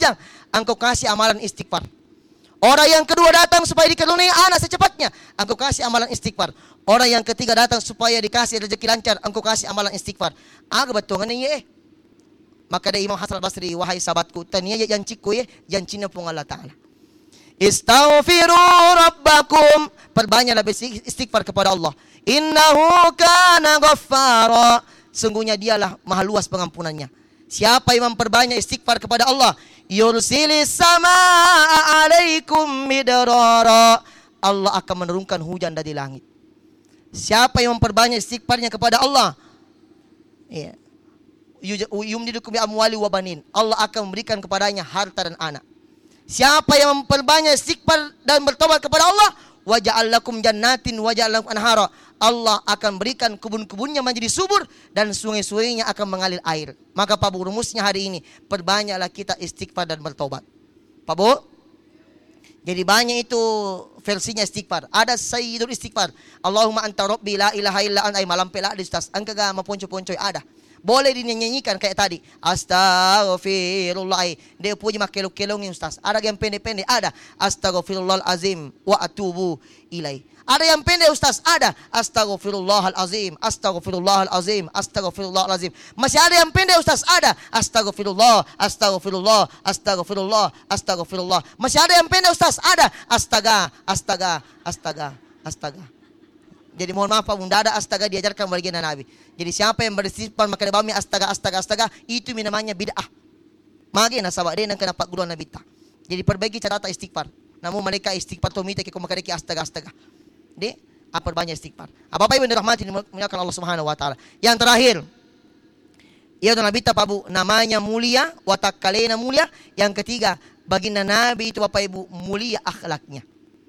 bujang, engkau kasih amalan istighfar. Orang yang kedua datang supaya dikaruniai anak secepatnya, engkau kasih amalan istighfar. Orang yang ketiga datang supaya dikasih rezeki lancar, engkau kasih amalan istighfar. Aga betul ngene Maka ada Imam Hasan al-Basri, wahai sahabatku, tania yang ciku yang cina pun Allah Ta'ala. Istaghfiru rabbakum, perbanyaklah istighfar kepada Allah. Innahu kana ghaffara, sungguhnya dialah maha luas pengampunannya. Siapa yang memperbanyak istighfar kepada Allah, yursilis samaa alaikum midrara, Allah akan menurunkan hujan dari langit. Siapa yang memperbanyak istighfarnya kepada Allah, ya, yumdidukum bi amwali wa banin, Allah akan memberikan kepadanya harta dan anak. Siapa yang memperbanyak istighfar dan bertobat kepada Allah, wa ja'alakum jannatin wa ja'alakum anhara, Allah akan berikan kebun-kebunnya menjadi subur dan sungai-sungainya akan mengalir air. Maka Pak Bu, rumusnya hari ini, perbanyaklah kita istighfar dan bertobat. Pak Bu, jadi banyak itu versinya istighfar. Ada sayyidul istighfar, Allahumma anta rabbi la ilaha illa anta, malam pela di ustaz. Angka ga maponco-poncoy ada. Boleh dinyanyikan kayak tadi. Astaghfirullah. Dia puji mak kelong-kelongin ustaz. Ada yang pendek-pendek, ada. Astaghfirullahalazim wa atubu ilai. Ada yang pendek ustaz, ada. Astaghfirullahalazim, astaghfirullahalazim, astaghfirullahalazim. Masih ada yang pendek ustaz, ada. Astaghfirullah, astaghfirullah, astaghfirullah, astaghfirullah. Masih ada yang pendek ustaz, ada. Astaga, astaga, astaga, astaga. Jadi mohon maaf Pak Bunda, ada astaga diajarkan bagian Nabi. Jadi siapa yang beristighfar maka dia bami astaga, astaga, astaga, itu namanya bid'ah. Magi nasabak dia nak kena Pak Guru Nabi ta. Jadi perbaiki cara istighfar. Namun mereka istighfar tu mita ke kumakariki astaga, astaga. Di apa banyak istighfar. Apa yang dirahmati dimuliakan Allah Subhanahu wa taala. Yang terakhir, ia Nabi ta Pak Bu, namanya mulia, watak kalena mulia. Yang ketiga, baginda Nabi itu Bapak Ibu mulia akhlaknya.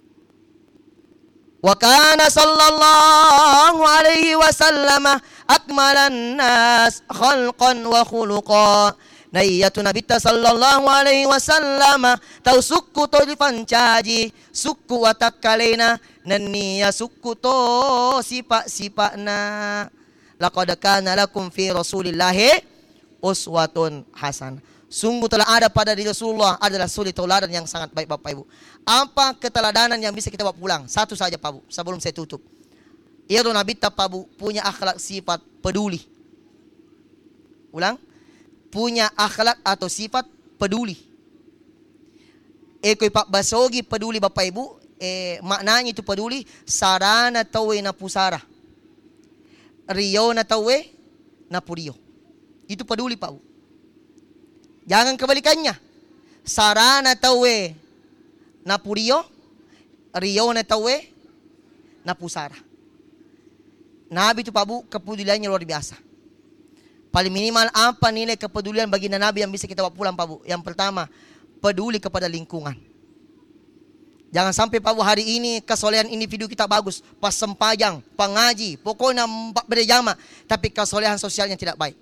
Wa kana sallallahu alaihi wasallam akmalan nas khalqan wa khuluqa. Naiyatu Nabi sallallahu alaihi wasallam tau suku to dipancaji, suku watak kalena nania suku to sipak-sipakna. Laqad kana lakum fi Rasulillahi uswatun hasanah. Sungguh telah ada pada diri Rasulullah adalah suri tauladan yang sangat baik Bapak Ibu. Apa keteladanan yang bisa kita bawa pulang? Satu saja Pak Bu, sebelum saya tutup. Ia Nabi Pak Bu punya akhlak sifat peduli. Ulang. Punya akhlak atau sifat peduli. Ekoi Pak Basogi peduli Bapak Ibu. Maknanya itu peduli. Sarana tawe na pusara. Rio na tawe na purio. Itu peduli Pak Bu. Jangan kebalikannya. Sarana tawe na purio, rio na tawe na pusara. Nabi itu Pak Bu kepeduliannya luar biasa. Paling minimal apa nilai kepedulian baginda Nabi yang bisa kita bawa pulang Pak Bu? Yang pertama, peduli kepada lingkungan. Jangan sampai Pak Bu hari ini kesolehan individu kita bagus, pas sempajang, pengaji, pokoknya berjamaah, tapi kesolehan sosialnya tidak baik.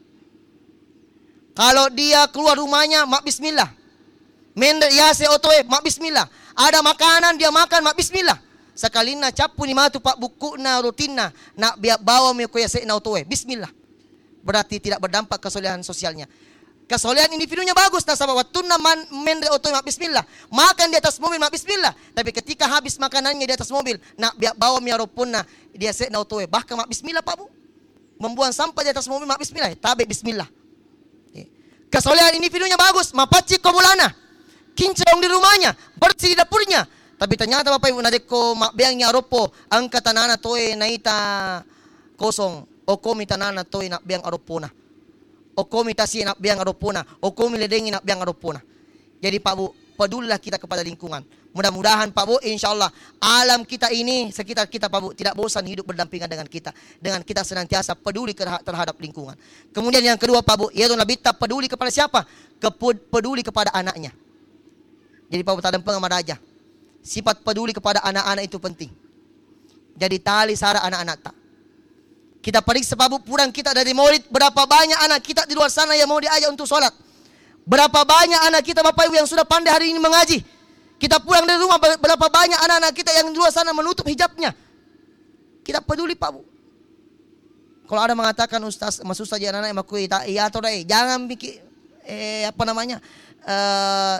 Kalau dia keluar rumahnya, mak bismillah. Mender yase otoe, mak bismillah. Ada makanan dia makan, mak bismillah. Sekali na capu ni matu Pak buku na rutinna, nak biar bawa me yase na otoe, bismillah. Berarti tidak berdampak kesolehan sosialnya. Kesolehan individunya bagus, nah sahabat tunna mender otoe mak bismillah. Makan di atas mobil mak bismillah. Tapi ketika habis makanannya di atas mobil, nak biar bawa me aropuna dia se na otoe, bahkan mak bismillah Pak Bu. Membuang sampah di atas mobil mak bismillah, tabe bismillah. Kesolehan individunya bagus, mapaci komulana, kinclong di rumahnya, bersih di dapurnya. Tapi ternyata Bapak Ibu nadeko makbeangnya aropo, angka tanana toe naita kosong, okomi tanana toe nak beang aropona, okomi tasi nak beang aropona, okomi ledengi nak beang aropona. Jadi Pak Bu, pedulilah kita kepada lingkungan. Mudah-mudahan Pak Bu, insya Allah alam kita ini, sekitar kita Pak Bu, tidak bosan hidup berdampingan dengan kita. Dengan kita senantiasa peduli terhadap lingkungan. Kemudian yang kedua Pak Bu, yaitu Nabi peduli kepada siapa? Peduli kepada anaknya. Jadi Pak Bu tadam pengamaraja. Sifat peduli kepada anak-anak itu penting. Jadi tali sara anak-anak tak. Kita periksa Pak Bu, pulang kita dari maulid, berapa banyak anak kita di luar sana yang mau diajak untuk sholat. Berapa banyak anak kita Bapak Ibu yang sudah pandai hari ini mengaji. Kita pulang dari rumah, berapa banyak anak-anak kita yang di luar sana menutup hijabnya. Kita peduli Pak Bu. Kalau ada mengatakan Ustaz, maksud saja anak-anak makui tak iya atau dai, jangan bikin